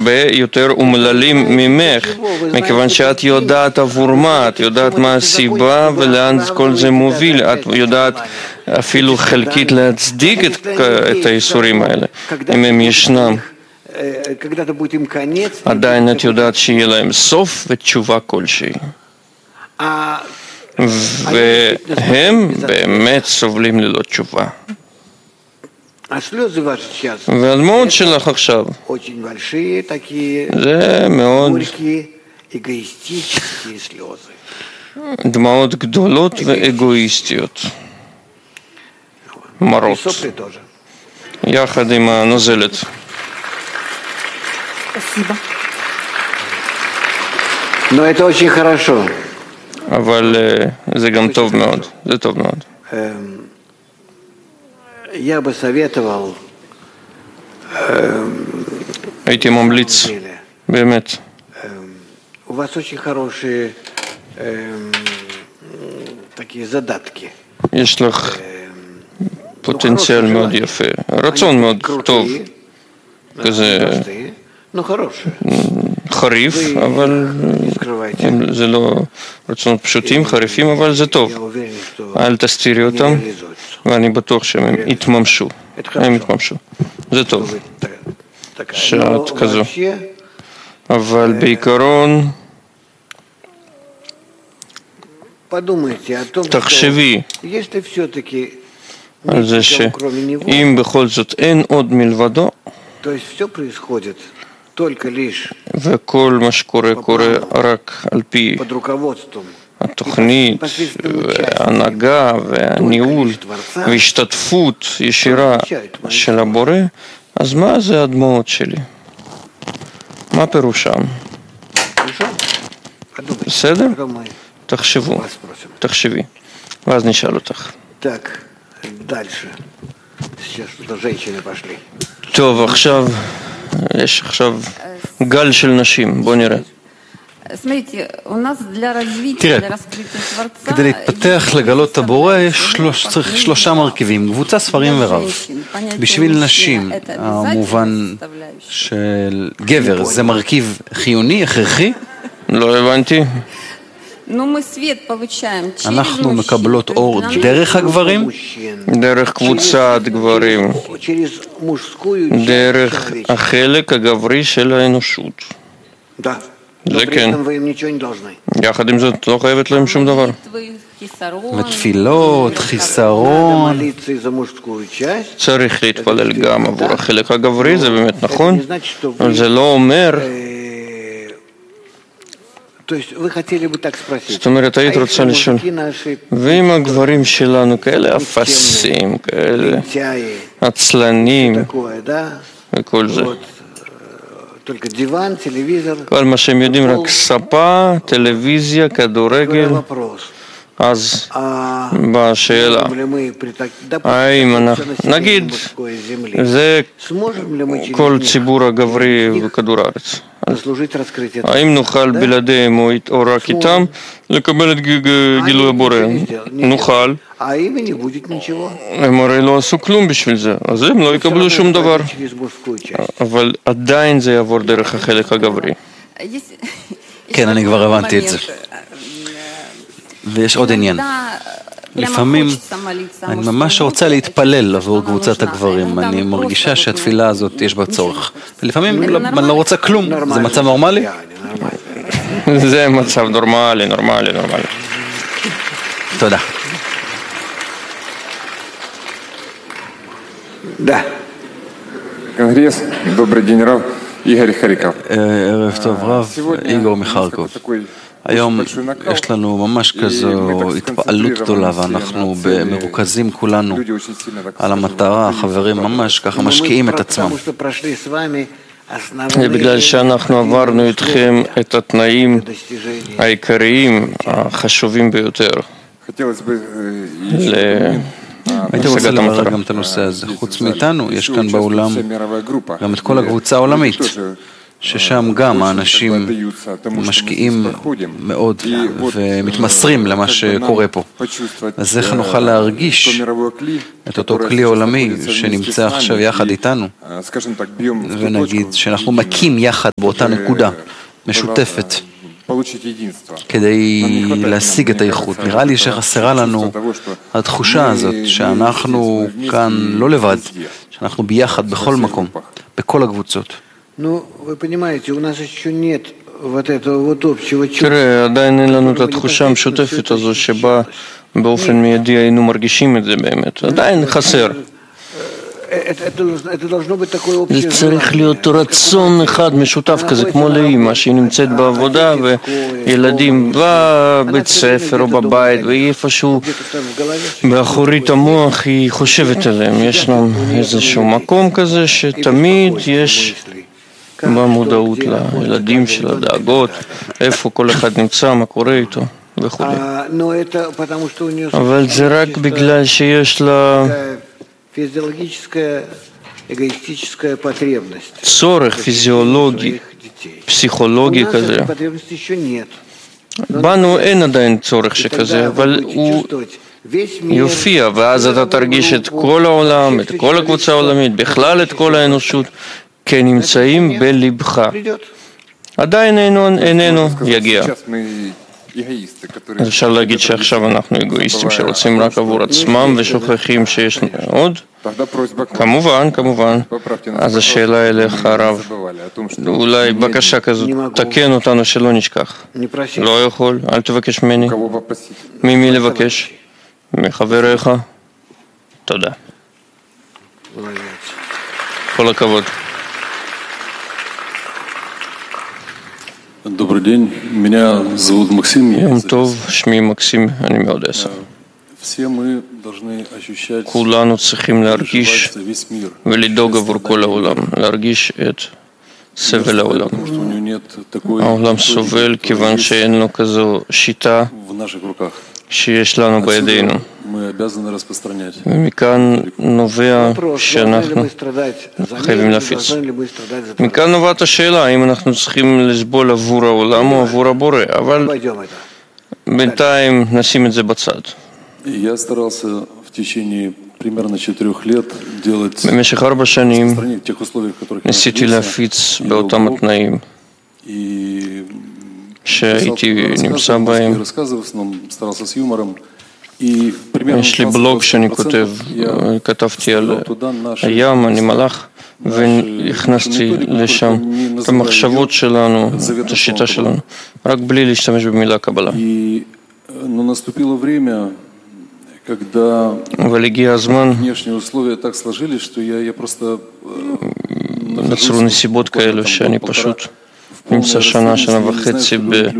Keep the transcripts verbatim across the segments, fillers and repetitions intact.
הרבה יותר אומללים ממך, מכיוון שאת יודעת עבור מה, את יודעת מה הסיבה ולאן כל זה מוביל, את יודעת אפילו חלקית להצדיק את, את האיסורים האלה, אם הם ישנם. עדיין את יודעת שיהיה להם סוף ותשובה כלשהי. והם באמת סובלים ללא תשובה. והדמעות שלך עכשיו זה מאוד דמעות גדולות ואגואיסטיות, מרות, יחד עם הנוזלת. Но это очень хорошо. אבל זה גם טוב מאוד, זה טוב מאוד. Я бы советовал, הייתי ממליץ, באמת. У вас очень хорошие такие задатки. יש לך פוטנציאל מאוד יפה, רצון מאוד טוב, כזה חריף, אבל זה לא רצונות פשוטים, חריפים, אבל זה טוב. אל תסתירי אותם, ואני בטוח שהם יתממשו. הם יתממשו. זה טוב. שאת כזו. אבל בעיקרון, תחשבי על זה שאם בכל זאת אין עוד מלבדו, וכל מה שקורה קורה רק על פי התוכנית וההנהגה והניהול והשתתפות ישירה של הבורא, אז מה זה הדמעות שלי? מה פירושם? בסדר? תחשבו, תחשבי, ואז נשאל אותך. טוב, עכשיו יש עכשיו גל של נשים, בוא נראה. תראה, כדי להתפתח לגלות את הבורא צריך שלושה מרכיבים, קבוצה, ספרים ורב. בשביל נשים, המובן של גבר, זה מרכיב חיוני, הכרחי? לא הבנתי. אנחנו מקבלות אור דרך הגברים? דרך קבוצת גברים, דרך החלק הגברי של האנושות. זה כן. יחד עם זאת לא חייבת להם שום דבר. ותפילות, חיסרון. צריך להתפלל גם עבור החלק הגברי, זה באמת נכון, אבל זה לא אומר. זאת אומרת, היית רוצה לשאול, ואם הגברים שלנו כאלה אפסים, כאלה עצלנים וכל זה, כל מה שהם יודעים רק ספה, טלוויזיה, כדורגל, אז בשאלה, האם אנחנו, נגיד, זה כל ציבור הגברי בכדור הארץ. האם נוכל בלעדיהם או רק איתם לקבל את גילוי הבורא? נוכל. הם הרי לא עשו כלום בשביל זה, אז הם לא יקבלו שום דבר. אבל עדיין זה יעבור דרך החלק הגברי. כן, אני כבר הבנתי את זה. ויש עוד עניין. לפעמים אני ממש רוצה להתפלל עבור קבוצת הגברים. אני מרגישה שהתפילה הזאת יש בה צורך. ולפעמים אני לא רוצה כלום. זה מצב נורמלי? זה מצב נורמלי, נורמלי, נורמלי. תודה. Да. Конгресс. Добрый день, Рав. Игорь Харьков. ערב טוב, רב. איגור מחרקוב. היום יש לנו ממש כזו התפעלות גדולה ואנחנו מרוכזים כולנו על המטרה, החברים ממש ככה משקיעים את עצמם. זה בגלל שאנחנו עברנו איתכם את התנאים העיקריים, החשובים ביותר. הייתי רוצה לברר גם את הנושא הזה. חוץ מאיתנו, יש כאן באולם גם את כל הקבוצה העולמית, ששם גם האנשים משקיעים מאוד ומתמסרים למה שקורה פה. אז איך נוכל להרגיש את אותו כלי עולמי שנמצא עכשיו יחד איתנו, ונגיד שאנחנו מקים יחד באותה נקודה משותפת כדי להשיג את האיכות. נראה לי שחסרה לנו התחושה הזאת שאנחנו כאן לא לבד, שאנחנו ביחד בכל מקום, בכל הקבוצות. תראה, עדיין אין לנו את התחושה המשותפת הזו שבה באופן מיידי היינו מרגישים את זה באמת. עדיין חסר. זה צריך להיות רצון אחד משותף כזה, כמו לאמא שהיא נמצאת בעבודה וילדים בבית ספר או בבית ואיפשהו באחורית המוח היא חושבת עליהם. יש לנו איזשהו מקום כזה שתמיד יש במודעות לילדים של הדאגות, איפה כל אחד נמצא, מה קורה איתו וכו'. אבל זה רק בגלל שיש לה צורך פיזיולוגי, פסיכולוגי כזה. בנו אין עדיין צורך שכזה, אבל הוא יופיע, ואז אתה תרגיש את כל העולם, את כל הקבוצה העולמית, בכלל את כל האנושות, כנמצאים בלבך. עדיין איננו יגיע. אז אפשר להגיד שעכשיו אנחנו אגואיסטים שרוצים רק עבור עצמם ושוכחים שיש עוד? כמובן, כמובן. אז השאלה אליך הרב, אולי בקשה כזאת, תקן אותנו שלא נשכח. לא יכול, אל תבקש ממני. ממי לבקש? מחבריך? תודה. כל הכבוד. Добрый день, меня зовут Максим. יום טוב, שמי מקסים, אני מאודסה. כולנו צריכים להרגיש ולדאוג עבור כל העולם, להרגיש את סבל העולם. העולם סובל כיוון שאין לו כזו שיטה שיש לנו בידינו. ומכאן נובע שאנחנו חייבים להפיץ. מכאן נובעת השאלה האם אנחנו צריכים לסבול עבור העולם או עבור הבורא, אבל בינתיים נשים את זה בצד. במשך ארבע שנים ניסיתי להפיץ באותם התנאים שהייתי נמצא בהם. יש לי בלוג שאני כותב, כתבתי על הים, אני מלאך, והכנסתי לשם את המחשבות שלנו, את השיטה שלנו, רק בלי להשתמש במילה קבלה. אבל הגיע הזמן, נוצרו נסיבות כאלו שאני פשוט נמצא שנה, שנה וחצי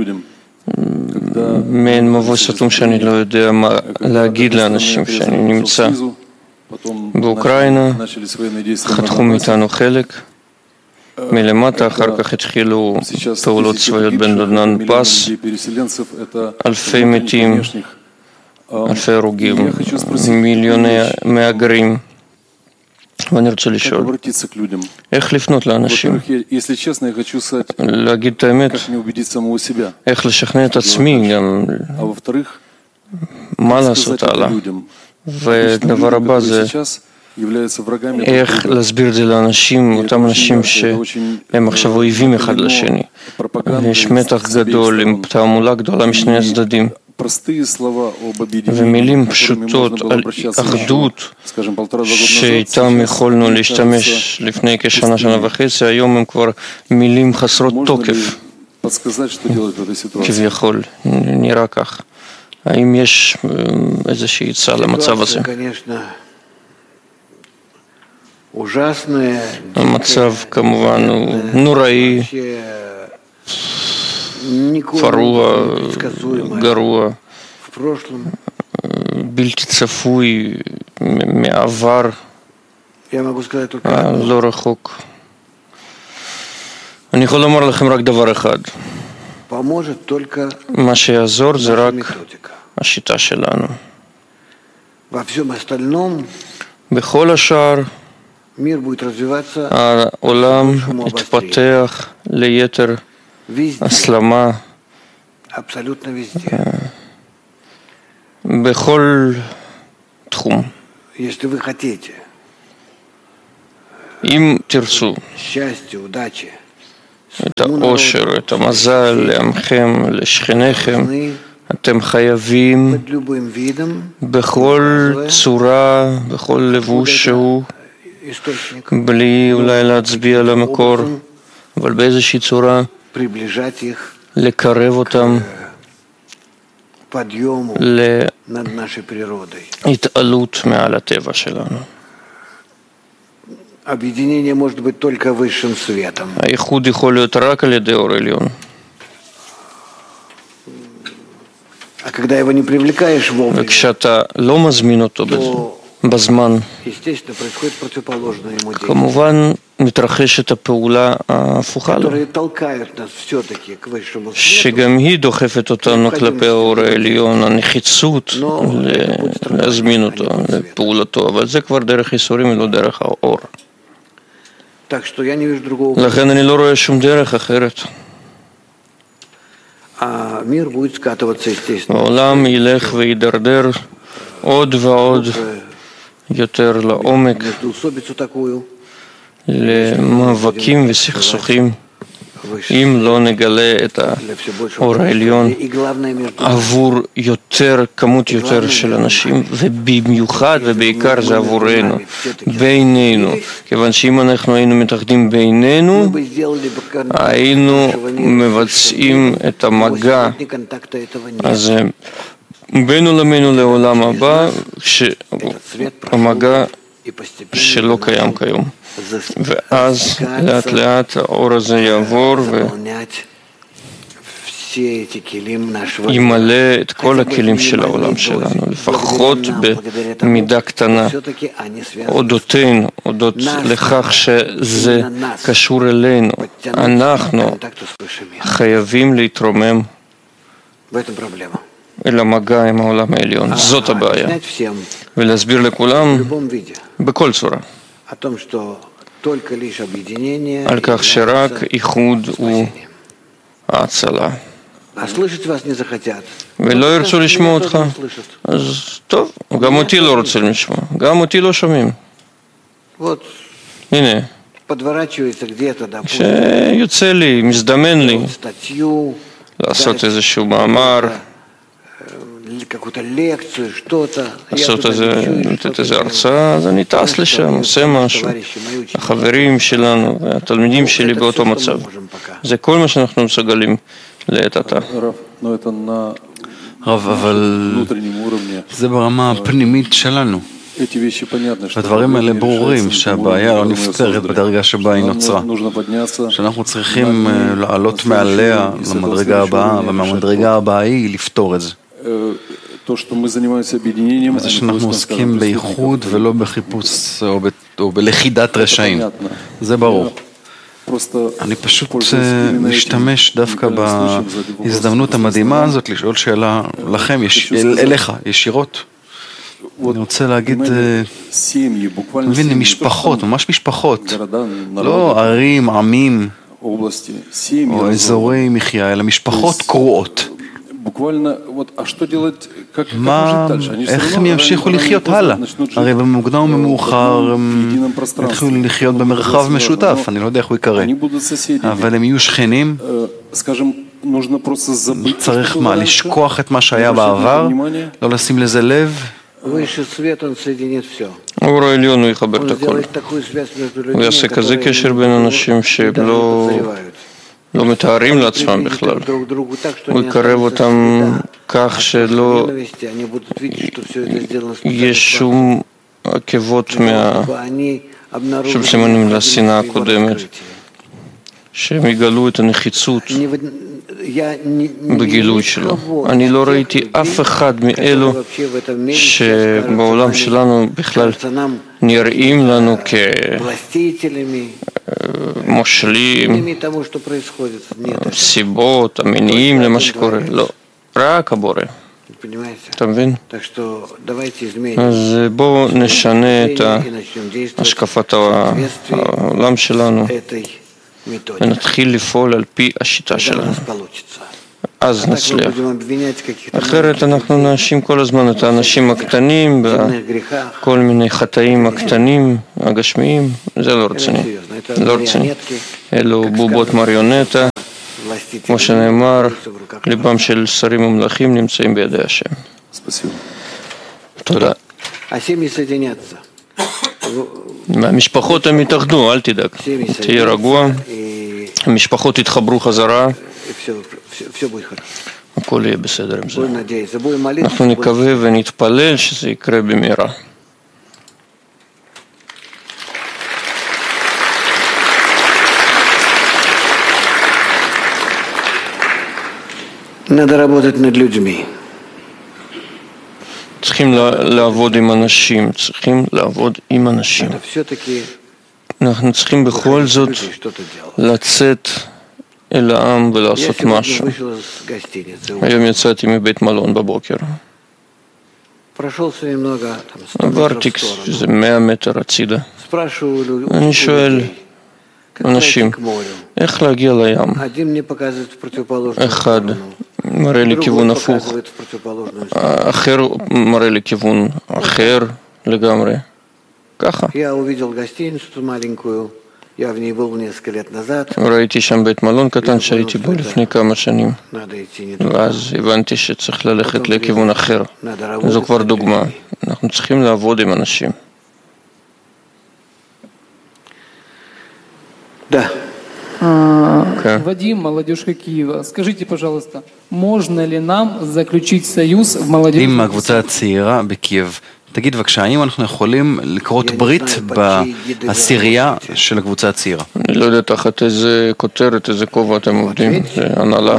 במעין מבוי סתום שאני לא יודע מה להגיד לאנשים, שאני נמצא באוקראינה, חתכו מאיתנו חלק, מלמטה, אחר כך התחילו פעולות צבאיות בין דונבאס, אלפי מתים, אלפי הרוגים, מיליוני מהגרים. ואני רוצה לשאול, איך לפנות לאנשים? להגיד את האמת, איך לשכנע את עצמי גם, מה לעשות הלאה? ודבר הבא זה, איך להסביר את זה לאנשים, אותם אנשים שהם עכשיו אויבים אחד לשני. יש מתח גדול עם תעמולה גדולה משני הצדדים. ומילים פשוטות על אחדות שאיתם יכולנו להשתמש לפני כשנה, שנה וחצי, היום הם כבר מילים חסרות תוקף, כביכול, נראה כך. האם יש איזושהי עצה למצב הזה? המצב כמובן הוא נוראי, פרוע, גרוע, בלתי צפוי מעבר לא רחוק. אני יכול לומר לכם רק דבר אחד, מה שיעזור זה רק השיטה שלנו. בכל השאר העולם יתפתח ליתר הסלמה בכל תחום. אם תרצו את האושר, את המזל לעמכם, לשכניכם, אתם חייבים בכל צורה, בכל לבוש שהוא, בלי אולי להצביע למקור, אבל באיזושהי צורה לקרב אותם להתעלות מעל הטבע שלנו. הייחוד יכול להיות רק על ידי אור עליון. וכשאתה לא מזמין אותו בזמן, כמובן מתרחשת הפעולה ההפוכה לו, שגם היא דוחפת אותנו כלפי האור העליון, הנחיצות להזמין אותו לפעולתו, אבל זה כבר דרך ייסורים ולא דרך האור. לכן אני לא רואה שום דרך אחרת. העולם ילך וידרדר עוד ועוד יותר לעומק, למאבקים וסכסוכים, אם לא נגלה את האור העליון עבור יותר, כמות יותר של אנשים, ובמיוחד ובעיקר זה עבורנו, בינינו, כיוון שאם אנחנו היינו מתאחדים בינינו, היינו מבצעים את המגע הזה בינו לבינו לעולם הבא, המגע שלא קיים כיום. ואז לאט לאט האור הזה יעבור וימלא את כל הכלים של העולם שלנו, לפחות במידה קטנה, אודותינו, אודות לכך שזה קשור אלינו. אנחנו חייבים להתרומם אל המגע עם העולם העליון. זאת הבעיה. ולהסביר לכולם בכל צורה על כך שרק איחוד הוא ההצלה. ולא ירצו לשמוע אותך, אז טוב, גם אותי לא רוצים לשמוע, גם אותי לא שומעים. הנה, כשיוצא לי, מזדמן לי לעשות איזשהו מאמר, לעשות איזו הרצאה, אז אני טס לשם, עושה משהו. החברים שלנו והתלמידים שלי באותו מצב. זה כל מה שאנחנו מסוגלים לעת עתה. רב, אבל זה ברמה הפנימית שלנו. הדברים האלה ברורים, שהבעיה לא נפתרת בדרגה שבה היא נוצרה. שאנחנו צריכים לעלות מעליה למדרגה הבאה, ומהמדרגה הבאה היא לפתור את זה. זה שאנחנו עוסקים בייחוד ולא בחיפוש או בלכידת רשעים. זה ברור. אני פשוט משתמש דווקא בהזדמנות המדהימה הזאת לשאול שאלה לכם, אליך, ישירות. אני רוצה להגיד, אני מבין, משפחות, ממש משפחות, לא ערים, עמים או אזורי מחיה, אלא משפחות קרועות. מה, איך הם ימשיכו לחיות הלאה? הרי במוקדם ומאוחר הם יתחילו לחיות במרחב משותף, אני לא יודע איך הוא יקרא, אבל הם יהיו שכנים. צריך מה, לשכוח את מה שהיה בעבר, לא לשים לזה לב? האור העליון הוא יחבר את הכל, הוא יעשה כזה קשר בין אנשים שלא לא מתארים לעצמם בכלל. הוא יקרב אותם כך שלא יש שום עקבות שום סימנים לשנאה הקודמת, שהם יגלו את הנחיצות בגילוי שלו. אני לא ראיתי אף אחד מאלו שבעולם שלנו בכלל נראים לנו כמושלים, סיבות, המניעים למה שקורה. לא, רק הבורא. אתה מבין? אז בואו נשנה את השקפת העולם שלנו ונתחיל לפעול על פי השיטה שלנו. אז נצליח. אחרת אנחנו נאשים כל הזמן את האנשים הקטנים בכל מיני חטאים הקטנים, הגשמיים. זה לא רציני. לא רציני. אלו בובות מריונטה. כמו שנאמר, ליבם של שרים ומלכים נמצאים בידי השם. תודה. המשפחות הם יתאחדו, אל תדאג. תהיה רגוע. המשפחות יתחברו חזרה. הכל יהיה בסדר עם זה. אנחנו נקווה ונתפלל שזה יקרה במהרה. Надо работать над людьми. צריכים לעבוד עם אנשים, צריכים לעבוד עם אנשים. אנחנו צריכים בכל זאת לצאת אל העם ולעשות משהו. היום יצאתי מבית מלון בבוקר. עברתי איזה מאה מטר הצידה. אני שואל אנשים, איך להגיע לים? אחד מראה לי כיוון הפוך, אחר מראה לי כיוון אחר לגמרי. ככה. ראיתי שם בית מלון קטן שהייתי בו לפני כמה שנים, ואז הבנתי שצריך ללכת לכיוון אחר. זו כבר דוגמה. אנחנו צריכים לעבוד עם אנשים. Да. Вадим, молодежка Киева, скажите, пожалуйста, можно ли нам заключить союз в молодежи? עם הקבוצה הצעירה בקייב. תגיד בבקשה, האם אנחנו יכולים לקרות ברית בעשירייה של הקבוצה הצעירה? אני לא יודע תחת איזה כותרת, איזה כובע אתם עובדים, זה הנהלה.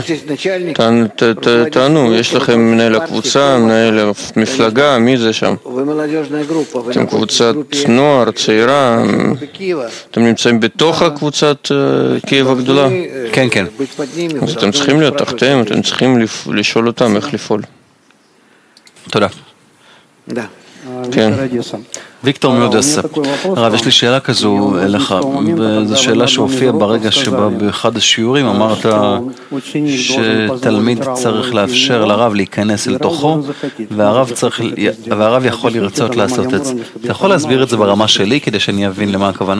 תענו, יש לכם מנהל הקבוצה, מנהל המפלגה, מי זה שם? אתם קבוצת נוער, צעירה, אתם נמצאים בתוך הקבוצת קייב הגדולה? כן, כן. אז אתם צריכים להיות תחתיהם, אתם צריכים לשאול אותם איך לפעול. תודה. כן. ויקטור מאודסה. הרב, יש לי שאלה כזו אליך, וזו שאלה שהופיעה ברגע שבה באחד השיעורים אמרת שתלמיד צריך לאפשר לרב להיכנס לתוכו, והרב צריך, והרב יכול לרצות לעשות את זה. אתה יכול להסביר את זה ברמה שלי כדי שאני אבין למה הכוונה?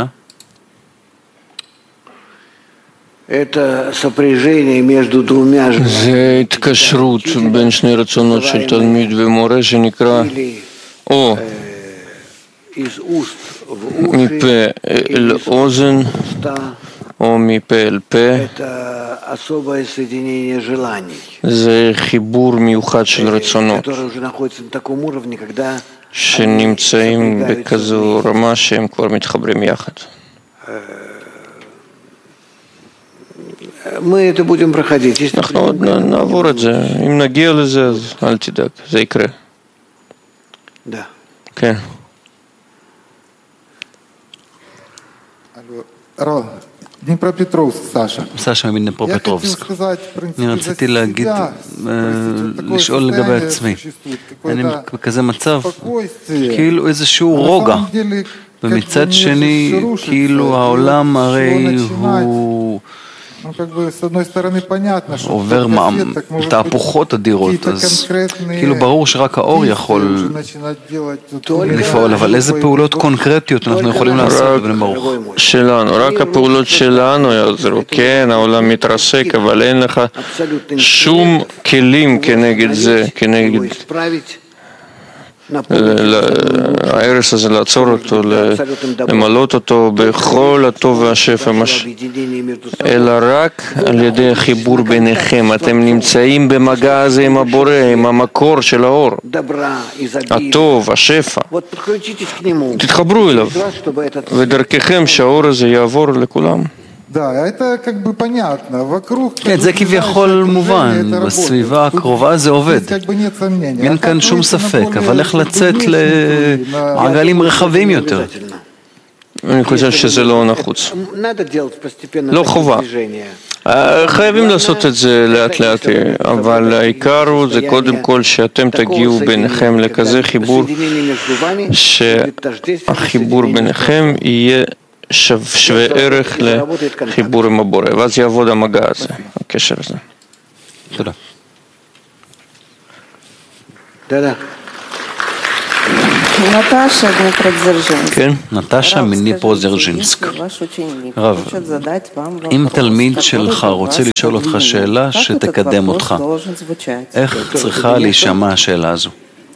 זה התקשרות בין שני רצונות של תלמיד ומורה שנקרא או מפה אל אוזן או מפה אל פה. זה חיבור מיוחד של רצונות שנמצאים בכזו רמה שהם כבר מתחברים יחד. אנחנו עוד נעבור את זה. אם נגיע לזה, אז אל תדאג, זה יקרה. כן. דניפרופטרובסק, סשה. סשה מדניפרופטרובסק. אני רציתי להגיד, לשאול לגבי עצמי. אני בכזה מצב, כאילו איזשהו רוגע. ומצד שני, כאילו העולם הרי הוא עובר תהפוכות אדירות, אז כאילו ברור שרק האור יכול לפעול, אבל איזה פעולות קונקרטיות אנחנו יכולים לעשות בני ברוך? שלנו, רק הפעולות שלנו יעזרו. כן, העולם מתרסק, אבל אין לך שום כלים כנגד זה, כנגד הערס הזה, לעצור אותו, למלות אותו בכל הטוב והשפע, אלא רק על ידי החיבור ביניכם. אתם נמצאים במגע הזה עם הבורא, עם המקור של האור, הטוב, השפע. תתחברו אליו, ודרככם שהאור הזה יעבור לכולם. כן, זה כביכול מובן, בסביבה הקרובה זה עובד. אין כאן שום ספק, אבל איך לצאת לעגלים רחבים יותר? אני חושב שזה לא נחוץ. לא חובה. חייבים לעשות את זה לאט לאט, אבל העיקר הוא זה קודם כל שאתם תגיעו ביניכם לכזה חיבור, שהחיבור ביניכם יהיה שווה ערך לחיבור עם הבורא, ואז יעבוד המגע הזה, הקשר הזה. תודה. תודה. נטשה מפרודז'ינסק. כן, נטשה מפרודז'ינסק. רב, אם תלמיד שלך רוצה לשאול אותך שאלה שתקדם אותך, איך צריכה להישמע השאלה הזו?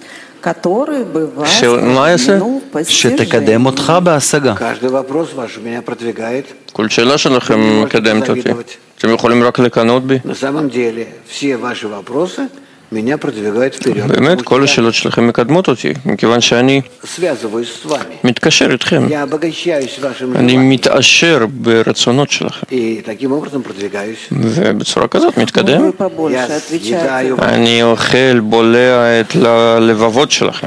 מה יעשה? שתקדם אותך בהשגה. כל שאלה שלכם מקדמת אותי. אתם יכולים רק לקנות בי? באמת, כל השאלות שלכם מקדמות אותי, מכיוון שאני מתקשר איתכם. אני מתעשר ברצונות שלכם. ובצורה כזאת מתקדם. אני אוכל, בולע את הלבבות שלכם.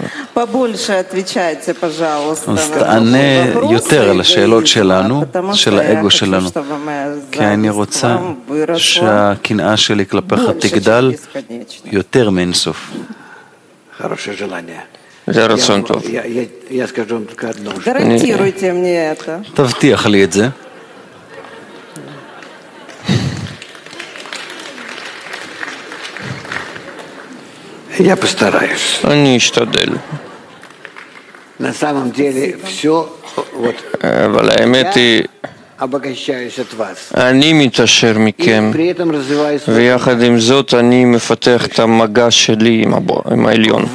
אז תענה יותר על השאלות שלנו, של האגו שלנו. כי אני רוצה שהקנאה שלי כלפיך תגדל יותר מאינסוף. זה רצון טוב. תבטיח לי את זה. אני אשתדל. אבל האמת היא, אני מתעשר מכם, ויחד עם זאת אני מפתח את המגע שלי עם העליון.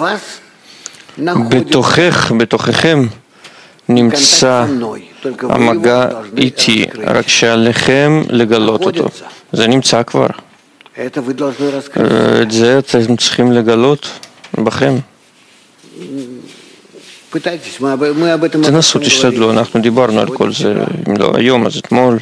בתוכך, בתוככם, נמצא המגע איתי, רק שעליכם לגלות אותו. זה נמצא כבר. את זה אתם צריכים לגלות בכם. תנסו, תשתדלו, אנחנו דיברנו על כל זה, אם לא היום, אז אתמול.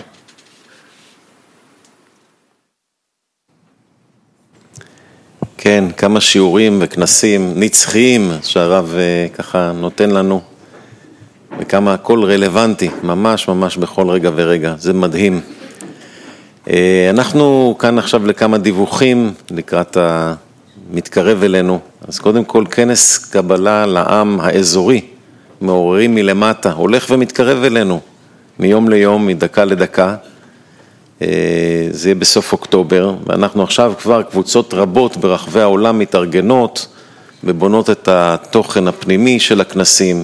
כן, כמה שיעורים וכנסים נצחיים שהרב ככה נותן לנו, וכמה הכל רלוונטי, ממש ממש בכל רגע ורגע, זה מדהים. אנחנו כאן עכשיו לכמה דיווחים לקראת המתקרב אלינו, אז קודם כל כנס קבלה לעם האזורי, מעוררים מלמטה, הולך ומתקרב אלינו, מיום ליום, מדקה לדקה, זה יהיה בסוף אוקטובר, ואנחנו עכשיו כבר קבוצות רבות ברחבי העולם מתארגנות, ובונות את התוכן הפנימי של הכנסים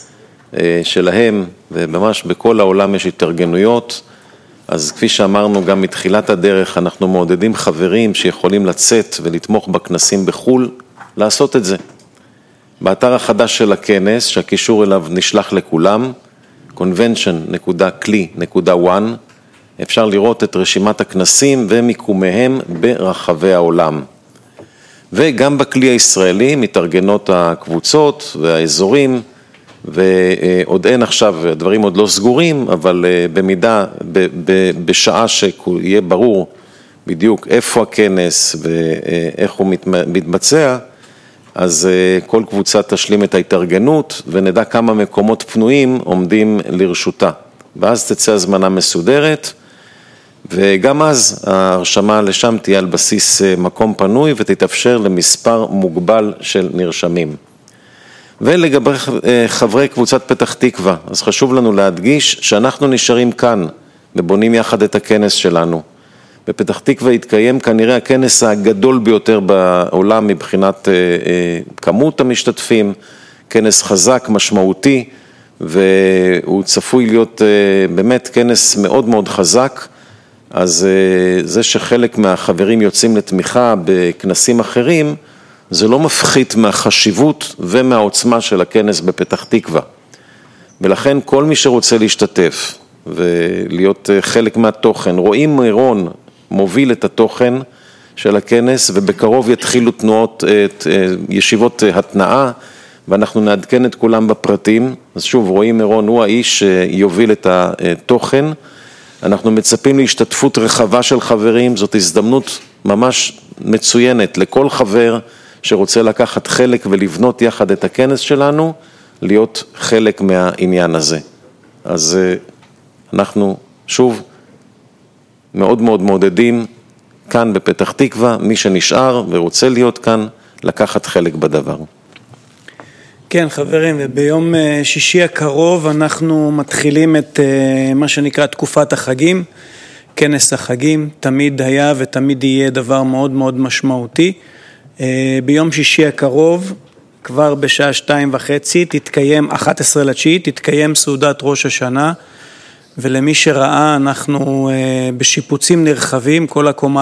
שלהם, וממש בכל העולם יש התארגנויות, אז כפי שאמרנו גם מתחילת הדרך, אנחנו מעודדים חברים שיכולים לצאת ולתמוך בכנסים בחול, לעשות את זה. באתר החדש של הכנס, שהקישור אליו נשלח לכולם, קונבנשן נקודה קלי נקודה וואן, אפשר לראות את רשימת הכנסים ומיקומיהם ברחבי העולם. וגם בכלי הישראלי מתארגנות הקבוצות והאזורים, ועוד אין עכשיו, הדברים עוד לא סגורים, אבל במידה, ב, ב, בשעה שיהיה ברור בדיוק איפה הכנס ואיך הוא מתבצע, אז כל קבוצה תשלים את ההתארגנות ונדע כמה מקומות פנויים עומדים לרשותה. ואז תצא הזמנה מסודרת, וגם אז ההרשמה לשם תהיה על בסיס מקום פנוי ותתאפשר למספר מוגבל של נרשמים. ולגבי חברי קבוצת פתח תקווה, אז חשוב לנו להדגיש שאנחנו נשארים כאן ובונים יחד את הכנס שלנו. בפתח תקווה יתקיים כנראה הכנס הגדול ביותר בעולם מבחינת כמות המשתתפים, כנס חזק, משמעותי, והוא צפוי להיות באמת כנס מאוד מאוד חזק, אז זה שחלק מהחברים יוצאים לתמיכה בכנסים אחרים, זה לא מפחית מהחשיבות ומהעוצמה של הכנס בפתח תקווה. ולכן כל מי שרוצה להשתתף ולהיות חלק מהתוכן, רואים מירון מוביל את התוכן של הכנס, ובקרוב יתחילו תנועות, ישיבות התנאה, ואנחנו נעדכן את כולם בפרטים. אז שוב, רואים מירון הוא האיש שיוביל את התוכן. אנחנו מצפים להשתתפות רחבה של חברים, זאת הזדמנות ממש מצוינת לכל חבר שרוצה לקחת חלק ולבנות יחד את הכנס שלנו, להיות חלק מהעניין הזה. אז אנחנו שוב מאוד מאוד מעודדים כאן בפתח תקווה, מי שנשאר ורוצה להיות כאן, לקחת חלק בדבר. כן, חברים, וביום שישי הקרוב אנחנו מתחילים את מה שנקרא תקופת החגים, כנס החגים, תמיד היה ותמיד יהיה דבר מאוד מאוד משמעותי. ביום שישי הקרוב, כבר בשעה שתיים וחצי, תתקיים, אחת עשרה לתשיעית, תתקיים סעודת ראש השנה, ולמי שראה אנחנו בשיפוצים נרחבים, כל הקומה